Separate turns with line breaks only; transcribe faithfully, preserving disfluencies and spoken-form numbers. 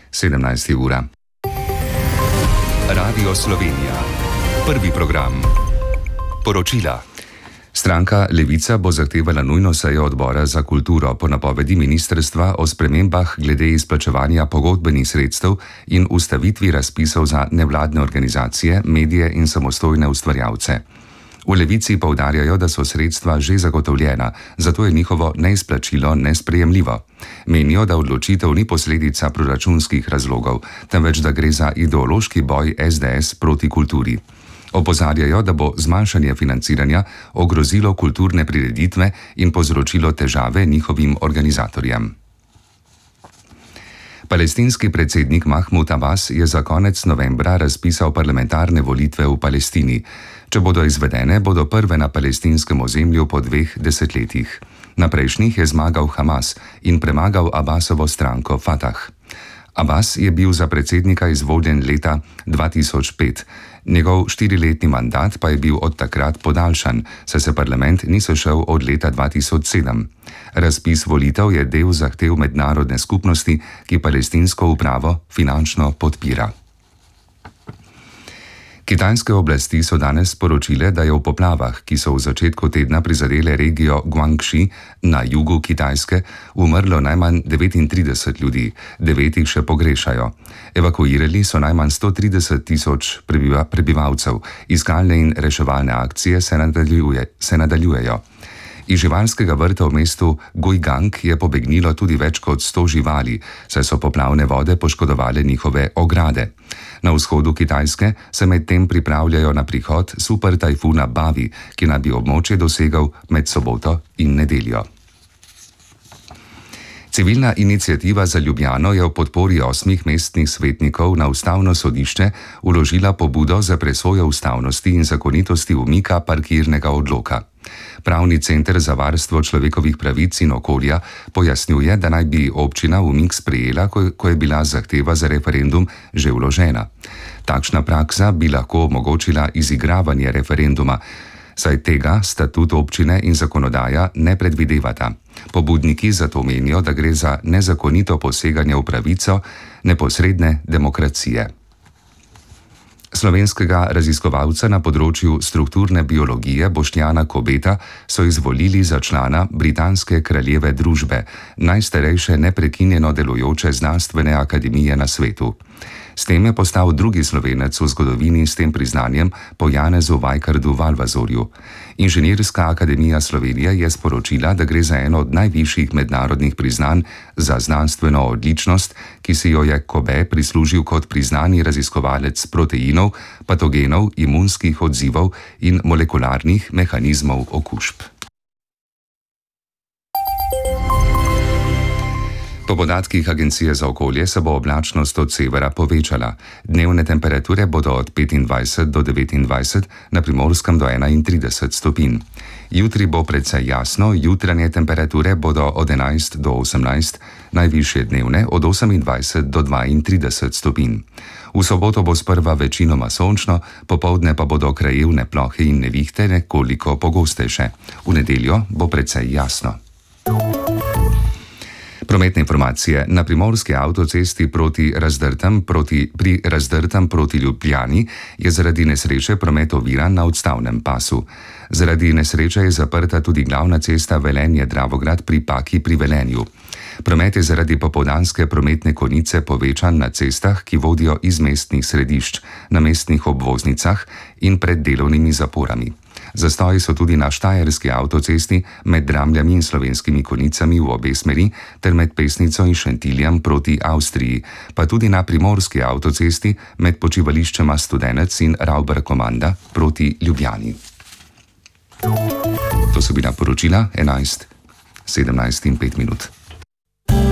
sedemnajsta ura. Radio Slovenija. Prvi program. Poročila. Stranka Levica bo zahtevala nujno sejo odbora za kulturo po napovedi ministrstva o spremembah glede izplačevanja pogodbenih sredstev in ustavitvi razpisov za nevladne organizacije, medije in samostojne ustvarjalce. V Levici poudarjajo, da so sredstva že zagotovljena, zato je njihovo neizplačilo nesprejemljivo. Menijo, da odločitev ni posledica proračunskih razlogov, temveč da gre za ideološki boj es de es proti kulturi. Opozarjajo, da bo zmanjšanje financiranja ogrozilo kulturne prireditve in povzročilo težave njihovim organizatorjem. Palestinski predsednik Mahmud Abbas je za konec novembra razpisal parlamentarne volitve v Palestini. Če bodo izvedene, bodo prve na palestinskem ozemlju po dveh desetletjih. Na prejšnjih je zmagal Hamas in premagal Abbasovo stranko Fatah. Abbas je bil za predsednika izvoljen leta dva tisoč pet. Njegov štiriletni mandat pa je bil od takrat podaljšan, saj se parlament ni sešel od leta dva tisoč sedem. Razpis volitev je del zahtev mednarodne skupnosti, ki palestinsko upravo finančno podpira. Kitajske oblasti so danes sporočile, da je v poplavah, ki so v začetku tedna prizadele regijo Guangxi na jugu Kitajske, umrlo najmanj devetintrideset ljudi, devet jih še pogrešajo. Evakuirali so najmanj sto trideset tisoč prebivalcev, iskalne in reševalne akcije se, nadaljuje, se nadaljujejo. Iz živalskega vrta v mestu Guigang je pobegnilo tudi več kot sto živali, saj so poplavne vode poškodovale njihove ograde. Na vzhodu Kitajske se medtem pripravljajo na prihod super tajfuna Bavi, ki naj bi območje dosegal med soboto in nedeljo. Civilna iniciativa za Ljubljano je v podpori osmih mestnih svetnikov na ustavno sodišče vložila pobudo za presojo ustavnosti in zakonitosti umika parkirnega odloka. Pravni center za varstvo človekovih pravic in okolja pojasnjuje, da naj bi občina umik sprejela, ko je bila zahteva za referendum že vložena. Takšna praksa bi lahko omogočila izigravanje referenduma, saj tega statut občine in zakonodaja ne predvidevata. Pobudniki zato menijo, da gre za nezakonito poseganje v pravico neposredne demokracije. Slovenskega raziskovalca na področju strukturne biologije Boštjana Kobeta so izvolili za člana Britanske kraljeve družbe, najstarejše neprekinjeno delujoče znanstvene akademije na svetu. S tem je postal drugi Slovenec v zgodovini s tem priznanjem po Janezu Vajkardu Valvazorju. Inženirska akademija Slovenije je sporočila, da gre za eno od najvišjih mednarodnih priznanj za znanstveno odličnost, ki si jo je Kobe prislužil kot priznani raziskovalec proteinov, patogenov, imunskih odzivov in molekularnih mehanizmov okužb. Po podatkih Agencije za okolje se bo oblačnost od severa povečala. Dnevne temperature bodo od petindvajset do devetindvajset, na Primorskem do enaintrideset stopinj. Jutri bo precej jasno, jutranje temperature bodo od enajst do osemnajst, najvišje dnevne od osemindvajset do dvaintrideset stopinj. V soboto bo sprva večinoma sončno, popoldne pa bodo krajevne plohe in nevihte nekoliko pogostejše. V nedeljo bo precej jasno. Prometne informacije. Na primorski avtocesti proti Razdrtem, proti, pri Razdrtem proti Ljubljani je zaradi nesreče promet oviran na odstavnem pasu. Zaradi nesreče je zaprta tudi glavna cesta Velenje-Dravograd pri Paki pri Velenju. Promet je zaradi popoldanske prometne konice povečan na cestah, ki vodijo iz mestnih središč, na mestnih obvoznicah in pred delovnimi zaporami. Zastoji so tudi na Štajerski avtocesti med Dramljami in Slovenskimi Konicami v obe smeri ter med Pesnico in Šentiljem proti Avstriji, pa tudi na Primorski avtocesti med počivališčema Studenec in Ravbar-Komanda proti Ljubljani. To so bila poročila enajst, sedemnajst in pet minut.